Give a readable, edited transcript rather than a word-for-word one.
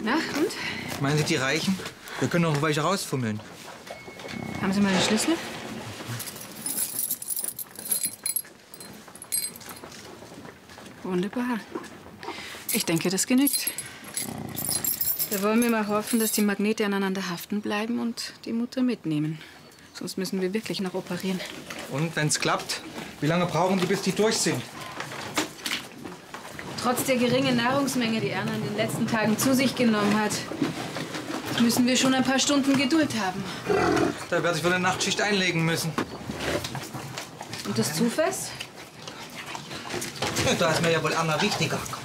Na, und? Meinen Sie, die reichen? Wir können noch welche rausfummeln. Haben Sie mal den Schlüssel? Wunderbar. Ich denke, das genügt. Da wollen wir mal hoffen, dass die Magnete aneinander haften bleiben und die Mutter mitnehmen. Sonst müssen wir wirklich noch operieren. Und wenn es klappt, wie lange brauchen die, bis die durch sind? Trotz der geringen Nahrungsmenge, die Erna in den letzten Tagen zu sich genommen hat, müssen wir schon ein paar Stunden Geduld haben. Da werde ich wohl eine Nachtschicht einlegen müssen. Und das Zufest? Da ist mir ja wohl Anna wichtiger.